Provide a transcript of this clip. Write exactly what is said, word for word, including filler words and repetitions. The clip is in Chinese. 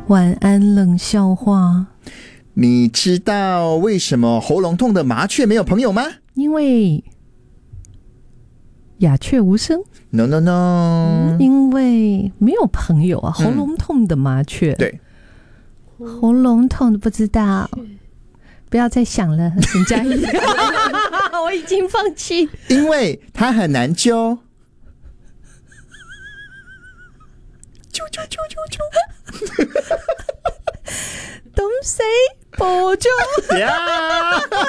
晚安冷笑话。 你知道为什么喉咙痛的麻雀没有朋友吗？ 因为鸦雀无声。 No no no、 嗯、因为没有朋友啊。喉咙痛的麻雀、 嗯、对， 喉咙痛的不知道，不要再想了，沈佳宜。我已经放弃， 因为它很难揪。啾啾啾啾啾。 东西不就？